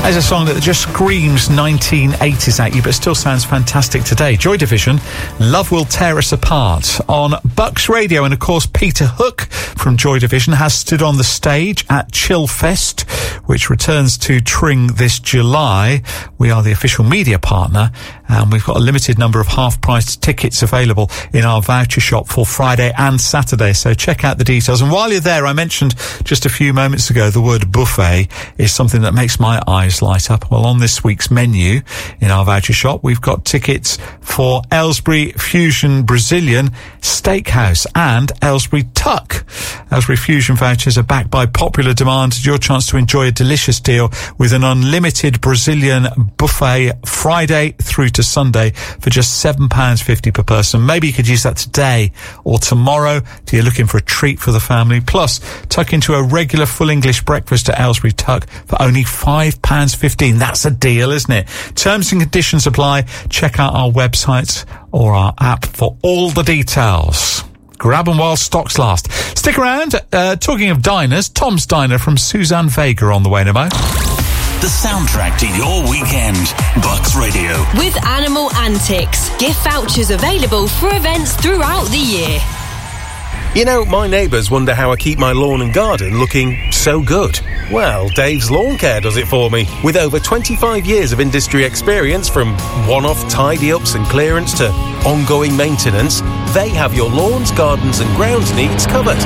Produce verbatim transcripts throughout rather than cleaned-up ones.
There's a song that just screams nineteen eighties at you, but still sounds fantastic today. Joy Division, Love Will Tear Us Apart on Bucks Radio. And, of course, Peter Hook from Joy Division has stood on the stage at Chillfest, which returns to Tring this July. We are the official media partner, and we've got a limited number of half-priced tickets available in our voucher shop for Friday and Saturday, so check out the details. And while you're there, I mentioned just a few moments ago the word buffet is something that makes my eyes light up. Well, on this week's menu in our voucher shop, we've got tickets for Aylesbury Fusion Brazilian Steakhouse and Aylesbury Tuck. Aylesbury Fusion vouchers are backed by popular demand. It's your chance to enjoy a delicious deal with an unlimited Brazilian buffet Friday through to Sunday for just seven pounds fifty per person. Maybe you could use that today or tomorrow if you're looking for a treat for the family. Plus, tuck into a regular full English breakfast at Aylesbury Tuck for only five pounds fifteen. That's a deal, isn't it? Terms and conditions apply. Check out our website or our app for all the details. Grab them while stocks last. Stick around. Uh, talking of diners, Tom's Diner from Suzanne Vega on the way in a moment. The soundtrack to your weekend. Bucks Radio. With Animal Antics. Gift vouchers available for events throughout the year. You know, my neighbours wonder how I keep my lawn and garden looking so good. Well, Dave's Lawn Care does it for me. With over twenty-five years of industry experience, from one-off tidy-ups and clearance to ongoing maintenance, they have your lawns, gardens and grounds needs covered.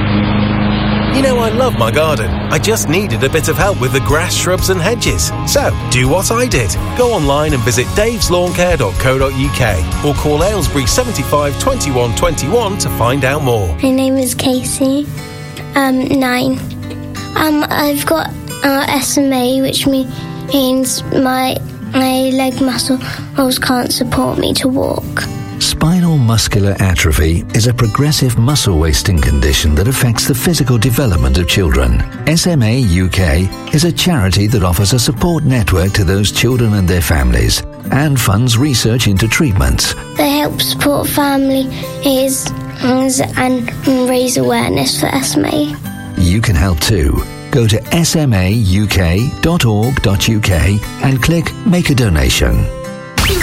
You know, I love my garden. I just needed a bit of help with the grass, shrubs and hedges. So, do what I did. Go online and visit daves lawn care dot co dot uk or call Aylesbury seventy-five twenty-one twenty-one to find out more. My name is Casey. Um, nine. Um, I've got uh, S M A, which means my, my leg muscles can't support me to walk. Spinal muscular atrophy is a progressive muscle wasting condition that affects the physical development of children. S M A U K is a charity that offers a support network to those children and their families and funds research into treatments. They help support families and raise awareness for S M A. You can help too. Go to s m a u k dot org dot u k and click Make a Donation.